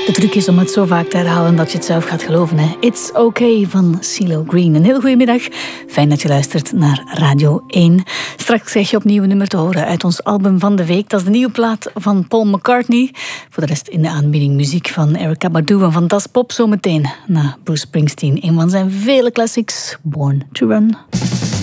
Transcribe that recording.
De truc is om het zo vaak te herhalen dat je het zelf gaat geloven. Hè? It's Okay van CeeLo Green. Een heel goede middag. Fijn dat je luistert naar Radio 1. Straks krijg je opnieuw een nummer te horen uit ons album van de week. Dat is de nieuwe plaat van Paul McCartney. Voor de rest in de aanbieding muziek van Erykah Badu en van Das Pop zometeen. Na Bruce Springsteen, een van zijn vele classics, Born to Run.